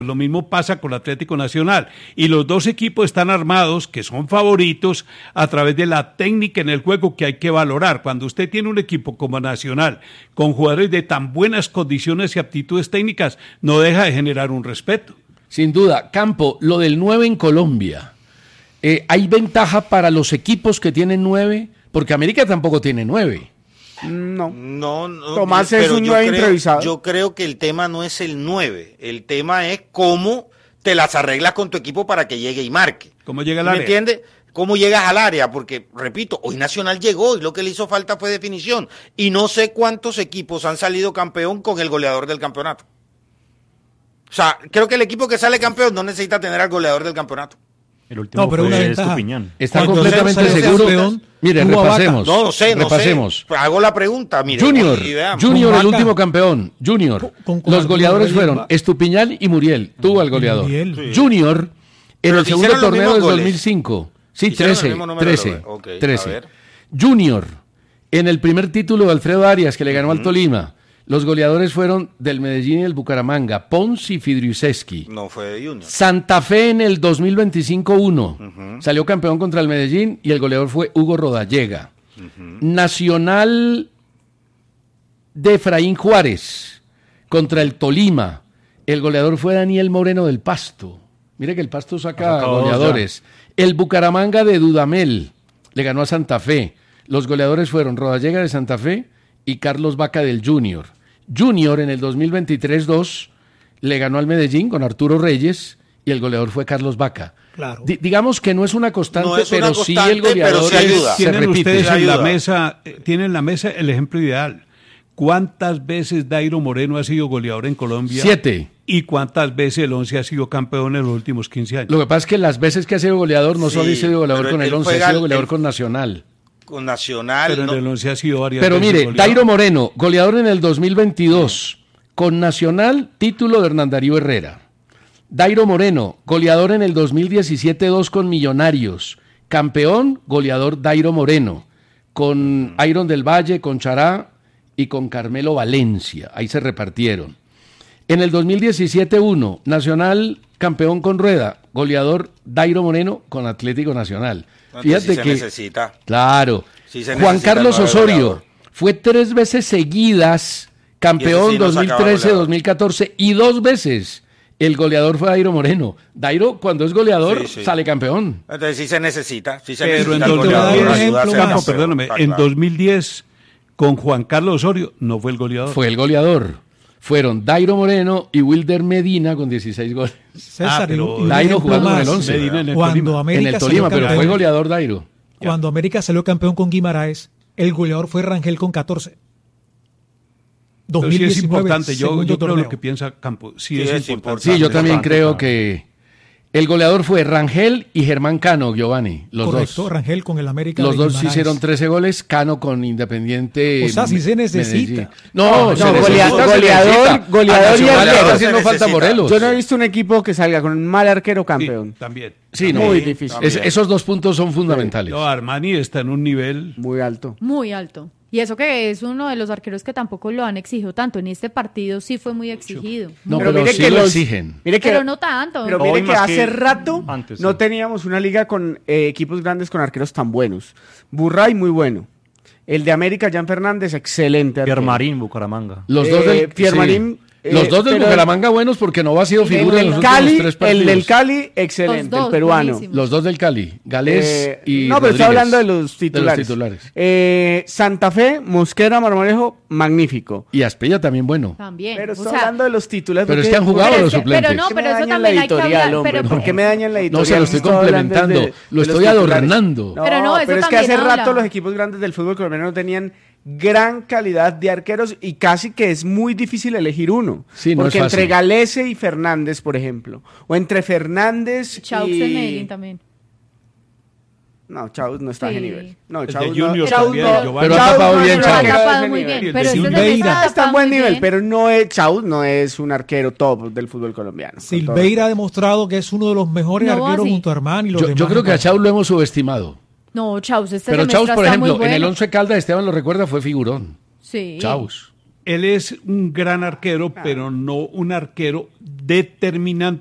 Lo mismo pasa con Atlético Nacional. Y los dos equipos están armados, que son favoritos, a través de la técnica en el juego que hay que valorar. Cuando usted tiene un equipo como Nacional, con jugadores de tan buenas condiciones y aptitudes técnicas, no deja de generar un respeto. Sin duda. Campo, lo del 9 en Colombia. ¿Hay ventaja para los equipos que tienen 9? Porque América tampoco tiene 9. No. Tomás es un 9 improvisado. Yo creo que el tema no es el 9. El tema es cómo te las arreglas con tu equipo para que llegue y marque. ¿Cómo llega al área? ¿Me entiendes? ¿Cómo llegas al área? Porque, repito, hoy Nacional llegó y lo que le hizo falta fue definición. Y no sé cuántos equipos han salido campeón con el goleador del campeonato. O sea, creo que el equipo que sale campeón no necesita tener al goleador del campeonato. El último pero una fue ventaja. Estupiñán. ¿Está Cuando completamente sale seguro? campeón, Mire, tuvo a Vaca. repasemos. No sé. Repasemos. Hago la pregunta, mire. Junior, y veamos. Junior, Con el Vaca. último campeón. Junior. Con Los goleadores Reyes, fueron Vaca. Estupiñán y Muriel. Tuvo al goleador. Muriel. Sí. Junior, en Pero el si segundo hicieron los torneo mismos del goles. 2005. Sí, Hicieron el 13. mismo número de goles. Ok, a 13. ver. Junior, en el primer título de Alfredo Arias, que le ganó al Tolima. Los goleadores fueron del Medellín y del Bucaramanga, Pons y Fidriuseski. No fue de Junior. Santa Fe en el 2025-1. Salió campeón contra el Medellín y el goleador fue Hugo Rodallega. Nacional de Efraín Juárez contra el Tolima. El goleador fue Daniel Moreno del Pasto. Mire que el Pasto saca goleadores. El Bucaramanga de Dudamel le ganó a Santa Fe. Los goleadores fueron Rodallega de Santa Fe y Carlos Vaca del Junior. Junior en el 2023-2 le ganó al Medellín con Arturo Reyes y el goleador fue Carlos Vaca. Claro. Digamos que no es una constante, No es pero una sí constante, el goleador pero sí ayuda. se Tienen repite. ustedes en la ayuda. mesa, tienen en la mesa el ejemplo ideal. ¿Cuántas veces Dairo Moreno ha sido goleador en Colombia? 7. ¿Y cuántas veces el Once ha sido campeón en los últimos 15 años? Lo que pasa es que las veces que ha sido goleador no Sí, solo ha sido goleador pero con el él 11, juega- ha sido goleador él- con Nacional. Con Nacional. Pero en no. el Once ha sido varias Pero veces mire, goleador. Dairo Moreno, goleador en el 2022, con Nacional, título de Hernán Darío Herrera. Dairo Moreno, goleador en el 2017-2 con Millonarios. Campeón, goleador Dairo Moreno. Con Iron del Valle, con Chará y con Carmelo Valencia. Ahí se repartieron. En el 2017-1, Nacional, campeón con Rueda. Goleador Dairo Moreno con Atlético Nacional. Entonces, Fíjate sí que... se necesita. Claro. Sí se Juan necesita Carlos el nuevo Osorio goleador. fue 3 veces seguidas campeón Y ese sí no sacaba 2013, goleador. 2014 y 2 veces el goleador fue Dairo Moreno. Dairo, cuando es goleador, Sí, sí. sale campeón. Entonces sí se necesita. Sí se Pero en necesita el goleador 2010, para ayudar a ser Campo, campeón. perdóname, Está en claro. 2010 con Juan Carlos Osorio no fue el goleador. Fue el goleador. Fueron Dairo Moreno y Wilder Medina con 16 goles. César, pero y un Dairo ejemplo jugando en más, el 11. Medina en el cuando Tolima. América En el salió Tolima, pero fue campeón- goleador Dairo. Cuando América salió campeón con Guimaraes, el goleador fue Rangel con 14. Pero sí es 2019, importante, yo segundo creo torneo. lo que piensa Campo. Sí, Sí, es es importante. Sí, yo también Bastante, creo claro. que el goleador fue Rangel y Germán Cano, Giovanni, los Correcto, dos. Rangel con el América. Los de dos Guimaraes. hicieron 13 goles, Cano con Independiente. O sea, sí se necesita. Medellín. No, se necesita, goleador, se necesita. goleador A y Nacional le arquero. está haciendo Se falta necesita. Morelos. Yo no he visto un equipo que salga con un mal arquero Sí, campeón. también. Sí, no. Muy difícil. Esos 2 puntos son fundamentales. No, Armani está en un nivel. Muy alto. Muy alto. Y eso que es uno de los arqueros que tampoco lo han exigido tanto. En este partido sí fue muy exigido. No, Pero pero, mire sí que lo los- exigen. Mire que, Pero no tanto. pero Hoy mire que más hace que rato antes, no sí. teníamos una liga con equipos grandes con arqueros tan buenos. Burray, muy bueno. El de América, Jan Fernández, excelente. arquero. Piermarín, Bucaramanga. Los dos del Piermarín, sí. Los dos del pero- Bucaramanga buenos porque no ha sido El figura en los del últimos Cali, 3 partidos. el del Cali, excelente, Los dos, el peruano. buenísimo. Los dos del Cali, Galés y no, pero estoy Rodríguez. hablando de los titulares. Santa Fe, Mosquera, Marmolejo, magnífico. Y Asprilla también bueno. También. Pero O estoy sea, hablando de los titulares. Pero porque- es que han jugado pero los es que- suplentes. pero no, ¿Por qué me pero eso dañan también la hay que editorial, hablar. hombre? Pero, ¿Por qué me dañan la editorial? No, se lo estoy Estoy hablando complementando, lo los estoy titulares. adornando. No, Pero no, eso pero es que hace también rato habla. los equipos grandes del fútbol colombiano no tenían gran calidad de arqueros y casi que es muy difícil elegir uno. Sí, no porque es fácil. entre Galese y Fernández, por ejemplo, o entre Fernández Chaux y... en Medellín también. No, Chauz no está a Sí. ese nivel. No, El de Chauz Junior no. también, Chauz Giovanni. Pero ha tapado bien, es un Chauz. Ha arquero de tapado ese muy nivel. bien. Y el Pero de este Silveira. defensa Está en tapa buen muy nivel, bien. pero no es Chauz no es un arquero top del fútbol colombiano. con Silveira ha demostrado que es uno de los mejores No, arqueros así. junto a Armani. y los Yo demás creo que a no. Chaus lo hemos subestimado. No, Chaus, este Pero semestre Chaus, por está muy ejemplo, en el bueno. 11 Caldas, Esteban lo recuerda, fue figurón. Sí. Chaus. Él es un gran arquero, pero no un arquero determinante